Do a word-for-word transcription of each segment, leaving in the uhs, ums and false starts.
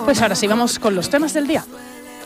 Pues ahora sí, vamos con los temas del día.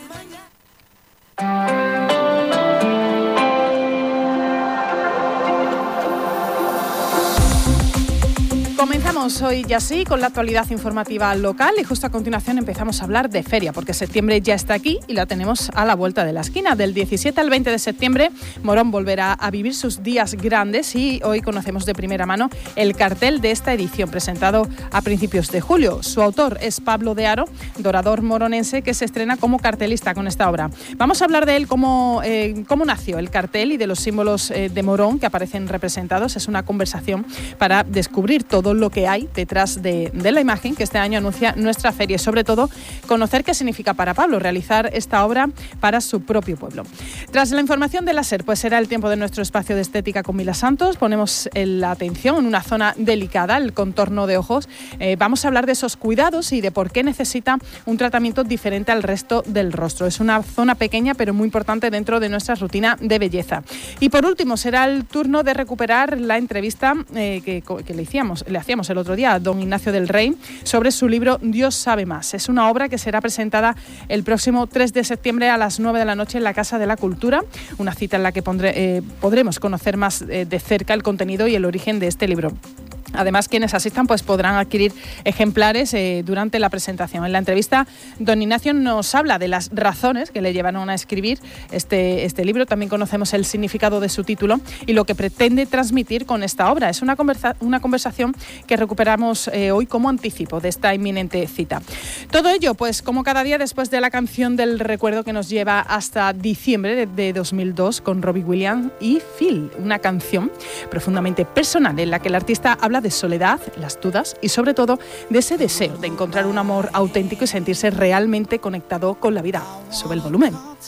Comenzamos hoy ya sí con la actualidad informativa local y justo a continuación empezamos a hablar de feria porque septiembre ya está aquí y la tenemos a la vuelta de la esquina. Del diecisiete al veinte de septiembre Morón volverá a vivir sus días grandes y hoy conocemos de primera mano el cartel de esta edición presentado a principios de julio. Su autor es Pablo de Haro, dorador moronense que se estrena como cartelista con esta obra. Vamos a hablar de él, cómo, eh, cómo nació el cartel y de los símbolos eh, de Morón que aparecen representados. Es una conversación para descubrir todo lo que hay detrás de, de la imagen que este año anuncia nuestra feria y sobre todo conocer qué significa para Pablo realizar esta obra para su propio pueblo. Tras la información de la SER, pues será el tiempo de nuestro espacio de estética con Mila Santos. Ponemos la atención en una zona delicada, el contorno de ojos. Eh, vamos a hablar de esos cuidados y de por qué necesita un tratamiento diferente al resto del rostro. Es una zona pequeña pero muy importante dentro de nuestra rutina de belleza. Y por último será el turno de recuperar la entrevista eh, que, que le hacíamos, le hacíamos el otro día a don Ignacio del Rey sobre su libro Dios sabe más. Es una obra que será presentada el próximo tres de septiembre a las nueve de la noche en la Casa de la Cultura, una cita en la que pondré, eh, podremos conocer más eh, de cerca el contenido y el origen de este libro. Además, quienes asistan pues podrán adquirir ejemplares eh, durante la presentación. En la entrevista, don Ignacio nos habla de las razones que le llevaron a escribir este, este libro. También conocemos el significado de su título y lo que pretende transmitir con esta obra. Es una, conversa- una conversación que recuperamos eh, hoy como anticipo de esta inminente cita. Todo ello, pues como cada día después de la canción del recuerdo que nos lleva hasta diciembre de, de dos mil dos con Robbie Williams y Phil. Una canción profundamente personal en la que el artista habla de soledad, las dudas y sobre todo de ese deseo de encontrar un amor auténtico y sentirse realmente conectado con la vida. Sube el volumen.